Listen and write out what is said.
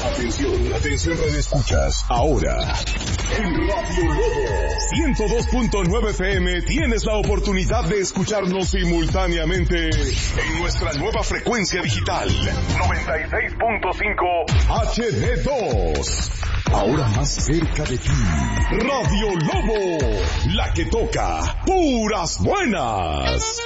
Atención, atención Radio Escuchas. Ahora, en Radio Lobo 102.9 FM tienes la oportunidad de escucharnos simultáneamente en nuestra nueva frecuencia digital 96.5 HD2. Ahora más cerca de ti, Radio Lobo, la que toca puras buenas.